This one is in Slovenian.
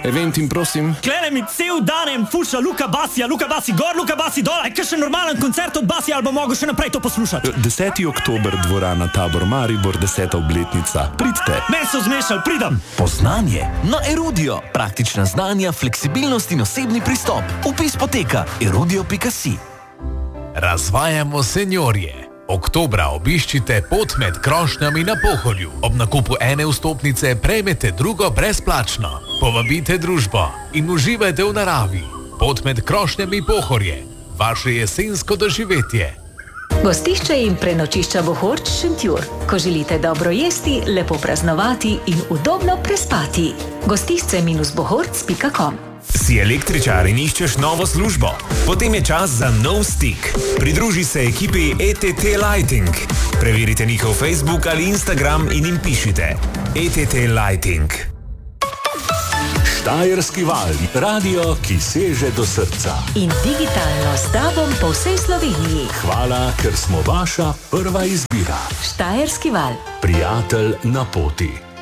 Eventim, prosim. Klene mi cel dan fuša Luka Basija, Luka Basi gor, Luka Basi dol. Kakšen normalen koncert od Basija, ali bo mogel še naprej to poslušati? 10. oktober, dvorana Tabor Maribor, 10. obletnica. Pridite. Meni so zmešali, pridem. Poznanje na Erudio. Praktična znanja, fleksibilnost in osebni pristop. Vpis poteka erudio.si. Razvajamo seniorje. Oktobra obiščite Pot med krošnjami na Pohorju. Ob nakupu ene vstopnice prejmete drugo brezplačno. Povabite družbo in uživajte v naravi. Pot med krošnjami Pohorje. Vaše jesensko doživetje. Gostišče in prenočišča Bohorč Šentjur. Ko želite dobro jesti, lepo praznovati in udobno prespati. Gostišče-bohorc.com. Si električar in iščeš novo službo? Potem je čas za nov stik. Pridruži se ekipi ETT Lighting. Preverite njihov Facebook ali Instagram in jim pišite ETT Lighting. Štajerski val, radio, ki seže do srca. In digitalno s tobom po vsej Sloveniji. Hvala, ker smo vaša prva izbira. Štajerski val. Prijatelj na poti.